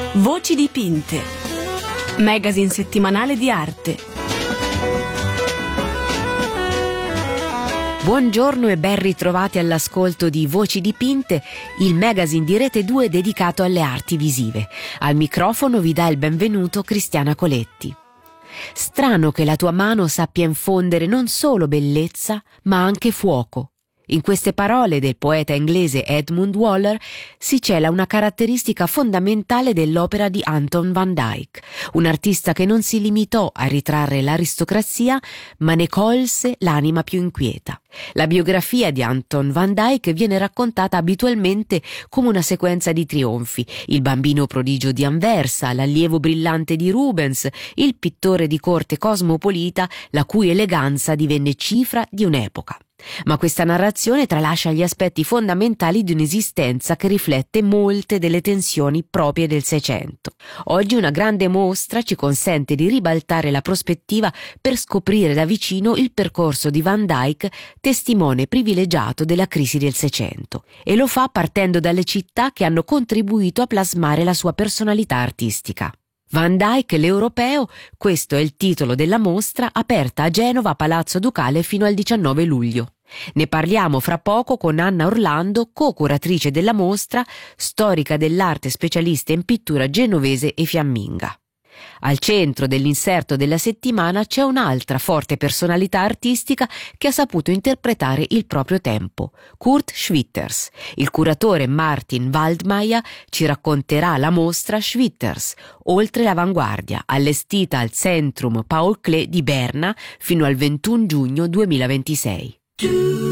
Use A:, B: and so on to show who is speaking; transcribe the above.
A: Voci dipinte, magazine settimanale di arte.
B: Buongiorno e ben ritrovati all'ascolto di Voci dipinte, il magazine di Rete 2 dedicato alle arti visive. Al microfono vi dà il benvenuto Cristiana Coletti. Strano che la tua mano sappia infondere non solo bellezza, ma anche fuoco. In queste parole del poeta inglese Edmund Waller si cela una caratteristica fondamentale dell'opera di Anton van Dyck, un artista che non si limitò a ritrarre l'aristocrazia, ma ne colse l'anima più inquieta. La biografia di Anton van Dyck viene raccontata abitualmente come una sequenza di trionfi: il bambino prodigio di Anversa, l'allievo brillante di Rubens, il pittore di corte cosmopolita la cui eleganza divenne cifra di un'epoca. Ma questa narrazione tralascia gli aspetti fondamentali di un'esistenza che riflette molte delle tensioni proprie del Seicento. Oggi una grande mostra ci consente di ribaltare la prospettiva per scoprire da vicino il percorso di Van Dyck, testimone privilegiato della crisi del Seicento, e lo fa partendo dalle città che hanno contribuito a plasmare la sua personalità artistica. Van Dyck, l'europeo, questo è il titolo della mostra, aperta a Genova, Palazzo Ducale, fino al 19 luglio. Ne parliamo fra poco con Anna Orlando, co-curatrice della mostra, storica dell'arte, specialista in pittura genovese e fiamminga. Al centro dell'inserto della settimana c'è un'altra forte personalità artistica che ha saputo interpretare il proprio tempo, Kurt Schwitters. Il curatore Martin Waldmeier ci racconterà la mostra Schwitters, oltre l'avanguardia, allestita al Centrum Paul Klee di Berna fino al 21 giugno 2026.